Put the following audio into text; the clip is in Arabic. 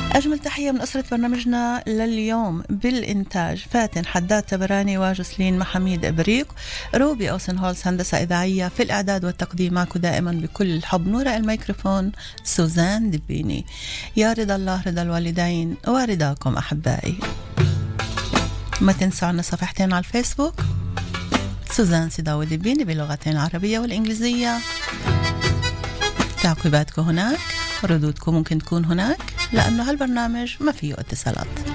أجمل تحية من أسرة برنامجنا لليوم. بالإنتاج فاتن حداد تبراني وجسلين محميد إبريق، روبي أوسن هولز هندسة إذاعية، في الإعداد والتقديم معكم دائما بكل الحب نورا الميكروفون سوزان دبيني. يا رضا الله رضا الوالدين ورضاكم أحبائي. ما تنسوا عنا صفحتين على الفيسبوك، سوزان سيداوي دبيني بلغتين العربية والإنجليزية. تعقيباتكم هناك، ردودكم ممكن تكون هناك، لأنه هالبرنامج ما فيه اتصالات.